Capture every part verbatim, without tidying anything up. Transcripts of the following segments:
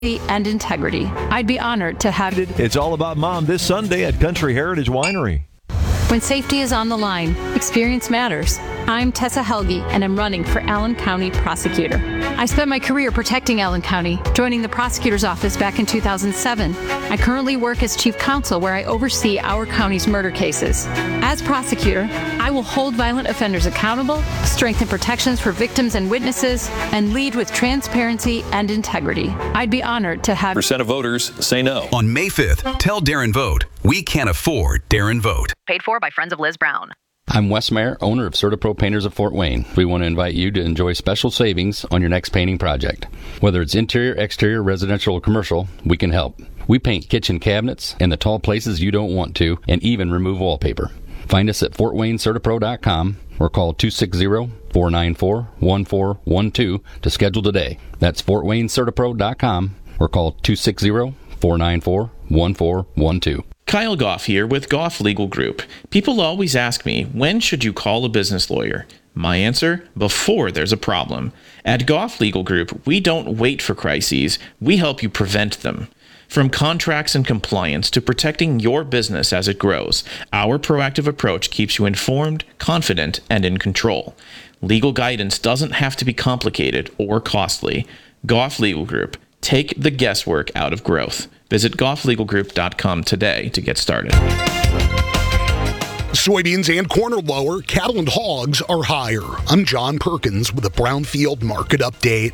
and integrity. I'd be honored to have it. It's all about Mom this Sunday at Country Heritage Winery. When safety is on the line, experience matters. I'm Tessa Helge, and I'm running for Allen County Prosecutor. I spent my career protecting Allen County, joining the prosecutor's office back in two thousand seven. I currently work as chief counsel, where I oversee our county's murder cases. As prosecutor, I will hold violent offenders accountable, strengthen protections for victims and witnesses, and lead with transparency and integrity. I'd be honored to have... Percent of voters say no. On May fifth, tell Darren Vote. We can't afford Darren Vote. Paid for by Friends of Liz Brown. I'm Wes Mayer, owner of CertaPro Painters of Fort Wayne. We want to invite you to enjoy special savings on your next painting project. Whether it's interior, exterior, residential, or commercial, we can help. We paint kitchen cabinets and the tall places you don't want to, and even remove wallpaper. Find us at fort wayne certapro dot com or call two six zero, four nine four, one four one two to schedule today. That's fort wayne certapro dot com or call two six zero, four nine four, one four one two. Kyle Goff here with Goff Legal Group. People always ask me, when should you call a business lawyer? My answer, before there's a problem. At Goff Legal Group, we don't wait for crises, we help you prevent them. From contracts and compliance to protecting your business as it grows, our proactive approach keeps you informed, confident, and in control. Legal guidance doesn't have to be complicated or costly. Goff Legal Group. Take the guesswork out of growth. Visit goff legal group dot com today to get started. Soybeans and corn are lower. Cattle and hogs are higher. I'm John Perkins with a Brownfield Market Update.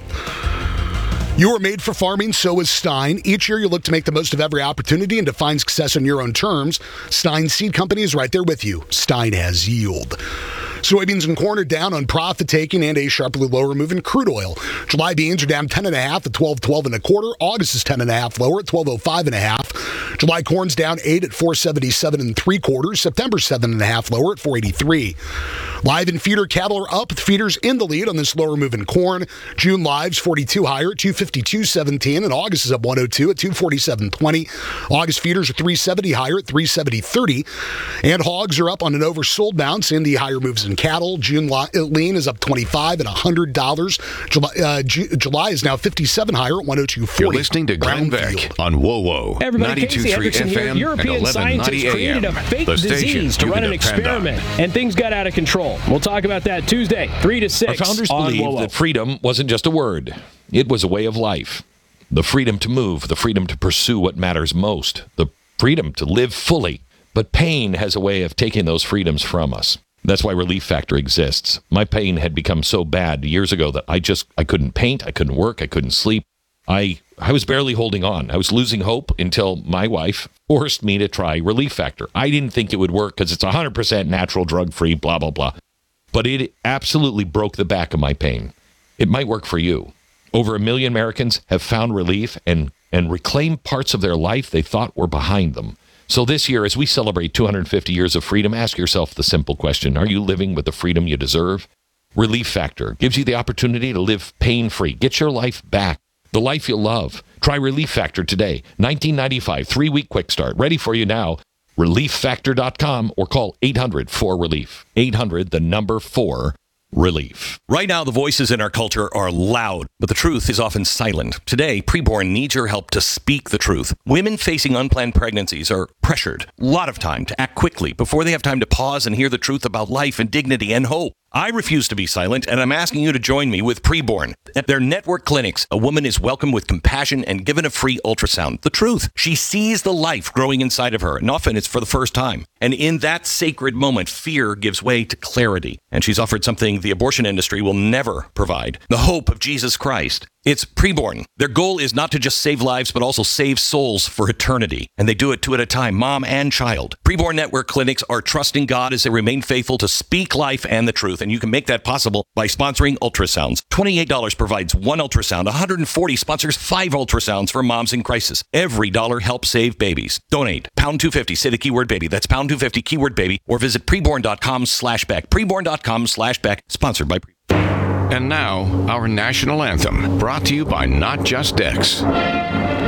You are made for farming, so is Stein. Each year you look to make the most of every opportunity and define success on your own terms. Stein Seed Company is right there with you. Stein has yield. Soybeans and corn are down on profit-taking and a sharply lower move in crude oil. July beans are down ten and a half at twelve twelve and a quarter. August is ten and a half lower at twelve oh five and a half. July corn's down eight at four seventy-seven and three quarters. September seven and a half lower at four eighty-three. Live and feeder cattle are up. The feeders in the lead on this lower move in corn. June lives forty-two higher at two fifty-two seventeen, and August is up one oh two at two forty-seven twenty. August feeders are three seventy higher at three seventy thirty, and hogs are up on an oversold bounce in the higher moves in cattle. June lean is up twenty-five at one hundred dollars. July, uh, Ju- July is now fifty-seven higher at one oh two forty. You're listening to Glenn Beck on WoWo. Everybody, Casey Hendrickson here. European scientists created a fake disease to run an experiment, and things got out of control. We'll talk about that Tuesday, three to six. Our founders on believed WoWo. that freedom wasn't just a word. It was a way of life. The freedom to move, the freedom to pursue what matters most, the freedom to live fully. But pain has a way of taking those freedoms from us. That's why Relief Factor exists. My pain had become so bad years ago that I just, I couldn't paint, I couldn't work, I couldn't sleep. I I was barely holding on. I was losing hope until my wife forced me to try Relief Factor. I didn't think it would work because it's one hundred percent natural, drug-free, blah, blah, blah. But it absolutely broke the back of my pain. It might work for you. Over a million Americans have found relief and, and reclaimed parts of their life they thought were behind them. So this year, as we celebrate two hundred fifty years of freedom, ask yourself the simple question: are you living with the freedom you deserve? Relief Factor gives you the opportunity to live pain-free. Get your life back, the life you love. Try Relief Factor today. nineteen ninety-five, three-week quick start. Ready for you now. relief factor dot com or call eight hundred four relief. eight hundred, the number four, relief. Right now, the voices in our culture are loud, but the truth is often silent. Today, Preborn needs your help to speak the truth. Women facing unplanned pregnancies are pressured a lot of time to act quickly before they have time to pause and hear the truth about life and dignity and hope. I refuse to be silent, and I'm asking you to join me with Preborn. At their network clinics, a woman is welcomed with compassion and given a free ultrasound. The truth. She sees the life growing inside of her, and often it's for the first time. And in that sacred moment, fear gives way to clarity. And she's offered something the abortion industry will never provide: the hope of Jesus Christ. It's Preborn. Their goal is not to just save lives, but also save souls for eternity. And they do it two at a time, mom and child. Preborn Network clinics are trusting God as they remain faithful to speak life and the truth. And you can make that possible by sponsoring ultrasounds. twenty-eight dollars provides one ultrasound. one hundred forty sponsors five ultrasounds for moms in crisis. Every dollar helps save babies. Donate. Pound two fifty. Say the keyword baby. That's pound two fifty, keyword baby. Or visit preborn.com slash Beck. Preborn.com slash Beck. Sponsored by Preborn. And now, our national anthem, brought to you by Not Just Decks.